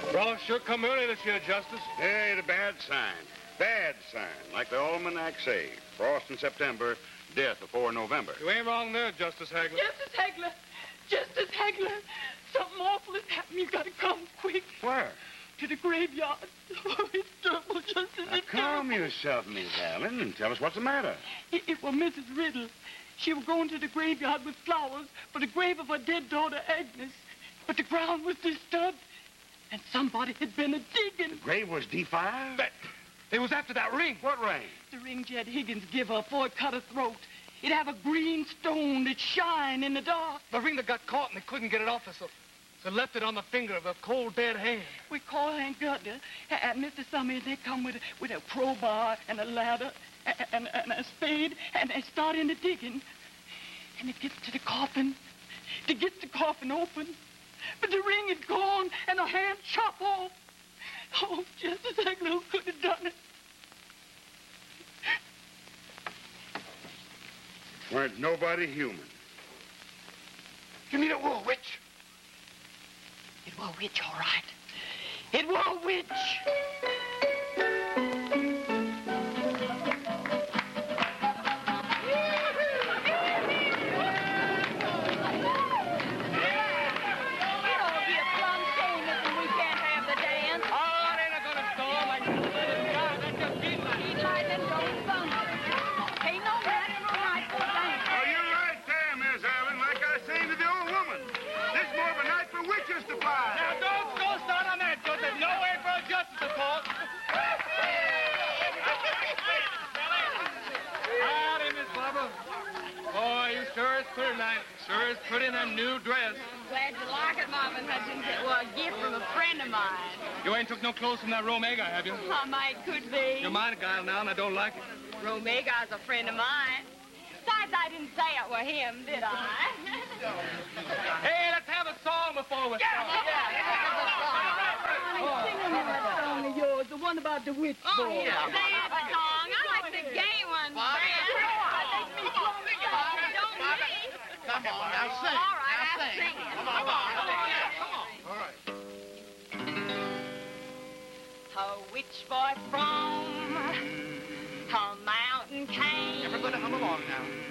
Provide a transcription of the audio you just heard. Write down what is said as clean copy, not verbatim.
Frost sure come early this year, Justice. Hey, the bad sign. Bad sign. Like the almanac say. Frost in September, death before November. You ain't wrong there, Justice Hagler. Justice Hagler! Justice Hagler! Something awful has happened. You gotta come quick. Where? To the graveyard. Oh, it's terrible, Justice. Now, calm yourself, Miss Allen, and tell us what's the matter. It was Mrs. Riddle. She was going to the graveyard with flowers for the grave of her dead daughter, Agnes. But the ground was disturbed, and somebody had been a-digging. The grave was defiled? It was after that ring. What ring? The ring Jed Higgins give her before it cut her throat. It have a green stone that shine in the dark. The ring that got caught and they couldn't get it off her, so left it on the finger of a cold, dead hand. We call Hank Gardner, and Mr. Summers, they come with a crowbar and a ladder and a spade, and they start in the digging. And it gets to the coffin. They get the coffin open. But the ring is gone, and her hand chopped off. Oh, Justice Hagler, who could have done it? Weren't nobody human. You mean it was a witch? It was a witch, all right. It was a witch. Sure is pretty in that new dress. I'm glad you like it, Marvin Hutchins. It was a gift from a friend of mine. You ain't took no clothes from that Romega, have you? I might could be. You're mine, guy, now, and I don't like it. Romega's a friend of mine. Besides, I didn't say it was him, did I? Hey, let's have a song before we start. Sing that song of yours, the one about the witch boy. Oh, yeah. That song. I like the gay one. Come on, now sing. All right, now I'll sing it. Come on. All right. A witch boy from a mountain came. Everybody hum along now.